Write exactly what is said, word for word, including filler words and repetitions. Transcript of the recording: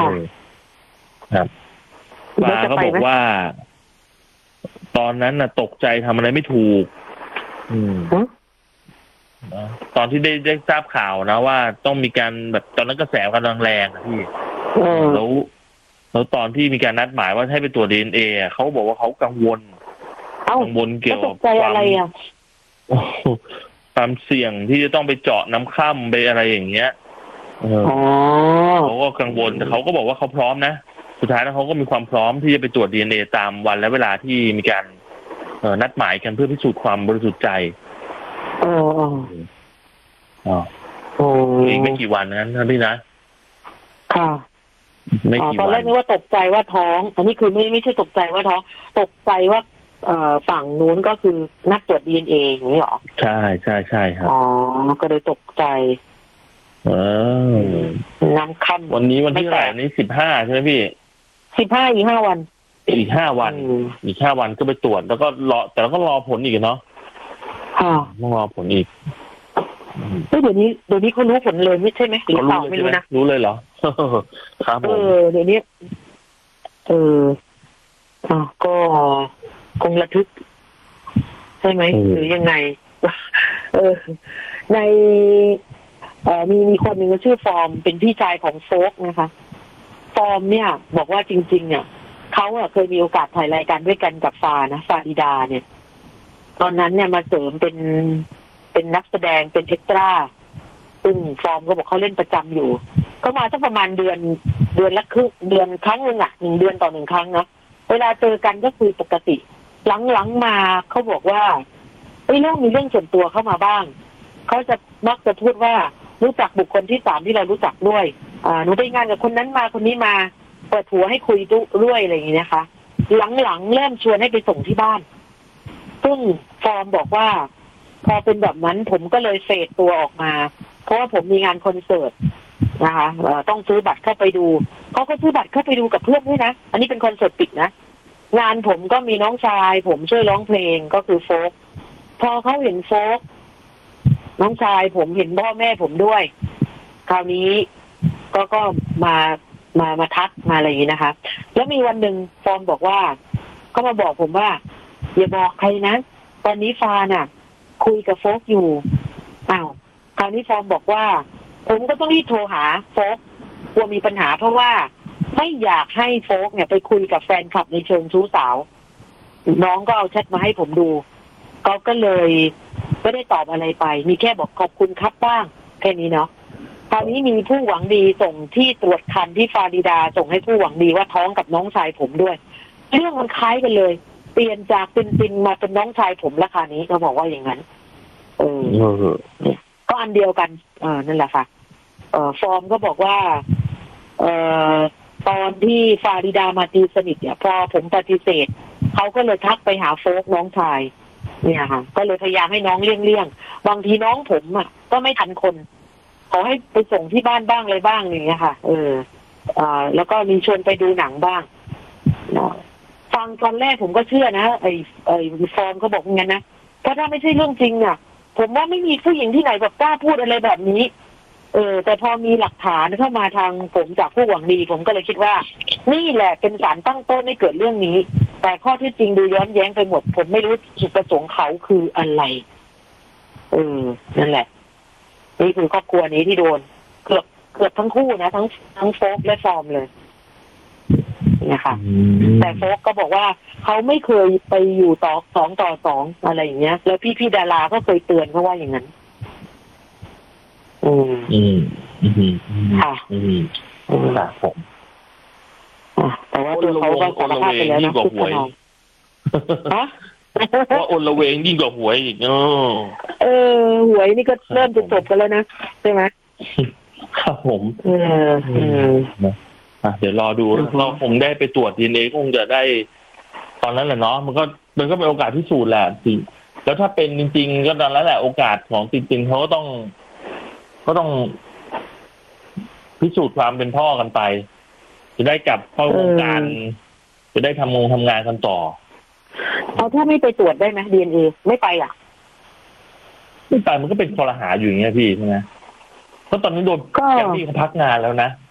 ครับปาก็บอกว่าตอนนั้นน่ะตกใจทำอะไรไม่ถูกอืมตอนที่ได้ได้ทราบข่าวนะว่าต้องมีการแบบตอนนั้นกระแสกำลังแรงพี่แล้วแล้วตอนที่มีการนัดหมายว่าให้ไปตรวจ ดี เอ็น เอ เขาบอกว่าเขากังวลกังวลเกี่ยวกับความความเสี่ยงที่จะต้องไปเจาะน้ำค่ำไปอะไรอย่างเงี้ยเขาก็กังวลแต่เขาก็บอกว่าเขาพร้อมนะสุดท้ายแล้วเขาก็มีความพร้อมที่จะไปตรวจ ดี เอ็น เอ ตามวันและเวลาที่มีการนัดหมายกันเพื่อพิสูจน์ความบริสุทธิ์ใจอ๋ออ๋ออีกไม่กี่วันนั้นนะพี่นะค่ะไม่กี่วันตอนแรกนึกว่าตกใจว่าท้องอันนี้คือไม่ไม่ใช่ตกใจว่าท้องตกใจว่าเอ่อฝั่งนู้นก็คือนัดตรวจ ดี เอ็น เอ อย่างนี้หรอใช่ใช่ใช่ครับอ๋อก็เลยตกใจเออน้ำค่ำวันนี้วันที่เท่าไหร่นี้สิบห้าใช่ไหมพี่สิบห้าอีกห้าวันอีกห้าวันอีกห้าวันก็ไปตรวจแล้วก็รอแต่เราก็รอผลอีกเนาะค่ะต้องรอผลอีกเดี๋ยวนี้เดี๋ยวนี้เขารู้ผลเลยไม่ใช่ไหมหรือเปล่าไม่รู้นะรู้เลยเหรอครับผมเออเดี๋ยวนี้เอออ่ะก็คงระทึกใช่ไหมหรือยังไงเออในเอ่อมีมีคนหนึ่งชื่อฟอร์มเป็นพี่ชายของโฟกนะคะฟอร์มเนี่ยบอกว่าจริงๆเนี่ยเขาอะเคยมีโอกาสถ่ายรายการด้วยกันกับฟานะฟาดิดาเนี่ยตอนนั้นเนี่ยมาเสริมเป็นเป็นนักแสดงเป็นเอ็กตร้าซึ่งฟอร์มก็บอกเขาเล่นประจำอยู่เขามาสักประมาณเดือนเดือนละครึ่งเดือนครั้งนึงอะหนึ่งเดือนต่อหนึ่งครั้งนะเวลาเจอกันก็คือปกติหลังๆมาเขาบอกว่าไอ้เรื่องมีเรื่องส่วนตัวเข้ามาบ้างเขาจะมักจะพูดว่ารู้จักบุคคลที่สามที่เรารู้จักด้วยอ่าหนูไปงานกับคนนั้นมาคนนี้มาเปิดหัวให้คุยด้วยอะไรอย่างนี้นะคะหลังๆเริ่มชวนให้ไปส่งที่บ้านซึ่งฟอร์มบอกว่าพอเป็นแบบนั้นผมก็เลยเฟดตัวออกมาเพราะว่าผมมีงานคอนเสิร์ตนะคะต้องซื้อบัตรเข้าไปดูเขาก็ซื้อบัตรเข้าไปดูกับเพื่อนด้วยนะอันนี้เป็นคอนเสิร์ตปิดนะงานผมก็มีน้องชายผมช่วยร้องเพลงก็คือโฟกพอเขาเห็นโฟกน้องชายผมเห็นพ่อแม่ผมด้วยคราวนี้ก็ก็มามามาทักมาอะไรอย่างนี้นะคะแล้วมีวันหนึ่งฟอร์มบอกว่าเขามาบอกผมว่าอย่าบอกใครนะตอนนี้ฟาน่ะคุยกับโฟกอยู่อ้าวคราวนี้ฟอร์มบอกว่าผมก็ต้องรีบโทรหาโฟกกลัวมีปัญหาเพราะว่าไม่อยากให้โฟกเนี่ยไปคุยกับแฟนคลับในเชิงชู้สาวน้องก็เอาแชทมาให้ผมดูเขาก็เลยไม่ได้ตอบอะไรไปมีแค่บอกขอบคุณครับบ้างแค่นี้เนาะคราวนี้มีผู้หวังดีส่งที่ตรวจคันที่ฟาริดาส่งให้ผู้หวังดีว่าท้องกับน้องชายผมด้วยเรื่องมันคล้ายกันเลยเปลี่ยนจากเป็นปินมาเป็นน้องชายผมราคานี้เขาบอกว่าอย่างนั้นเออก็อันเดียวกันเออนั่นแหละค่ะเอ่อฟอร์มก็บอกว่าเอ่อตอนที่ฟาริดามาตีสนิทเนี่ยพอผมปฏิเสธเขาก็เลยทักไปหาโฟกน้องชายเนี่ยค่ะก็เลยพยายามให้น้องเลี่ยงๆบางทีน้องผมอ่ะก็ไม่ทันคนขอให้ไปส่งที่บ้านบ้างอะไรบ้างอย่างเงี้ยค่ะเอออ่าแล้วก็มีชวนไปดูหนังบ้างฟังตอนแรกผมก็เชื่อนะไอ้ไอ้ฟอร์มเขาบอกงั้นนะเพราะถ้าไม่ใช่เรื่องจริงอ่ะผมว่าไม่มีผู้หญิงที่ไหนแบบกล้าพูดอะไรแบบนี้เออแต่พอมีหลักฐานเข้ามาทางผมจากผู้หวังดีผมก็เลยคิดว่านี่แหละเป็นสารตั้งต้นให้เกิดเรื่องนี้แต่ข้อที่จริงดูย้อนแย้งไปหมดผมไม่รู้จุดประสงค์เขาคืออะไรเออนั่นแหละนี่คือครอบครัวนี้ที่โดนเกือบเกือบทั้งคู่นะทั้งทั้งโฟกและฟอร์มเลยเนี่ยค่ะแต่โฟกก็บอกว่าเขาไม่เคยไปอยู่ต่อสองต่อสองอะไรอย่างเงี้ยแล้วพี่พี่ดาราก็เคยเตือนเขาว่าอย่างนั้นอืมอืมอืมค่ะอืมครับผมแต่ว่าตัวเขาก็สารภาพไปแล้วนะคือขนองฮะว่าอนละเวงยิ่งกว่าหวยอีกเนาะเออหวยนี่ก็เริ่มจะจบกันแล้วนะใช่ไหมครับผมเออเอออ่ะเดี๋ยวรอดูเราคงได้ไปตรวจ ดี เอ็น เอ คงจะได้ตอนนั้นแหละเนาะมันก็มันก็เป็นโอกาสพิสูจน์แหละสิแล้วถ้าเป็นจริงๆก็ตอนนั้นแหละโอกาสของจริงๆเขาก็ต้องก็ต้องพิสูจน์ความเป็นพ่อกันไปจะได้กลับเข้าวงการจะได้ทำงงทำงานกันต่อเอาถ้าไม่ไปตรวจได้ไหม ดี เอ็น เอ ไม่ไปอ่ะไม่ไปมันก็เป็นคอรหาอยู่อย่างเงี้ยพี่ใช่ไหมเพราะตอนนี้โดนแกมมี่เขาพักงานแล้วนะ